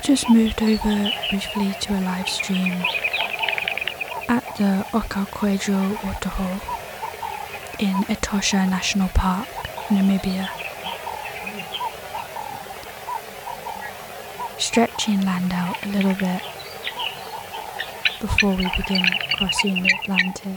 just moved over briefly to a live stream at the Okaukwedro waterhole in Etosha National Park, Namibia. Stretching land out a little bit before we begin crossing the Atlantic.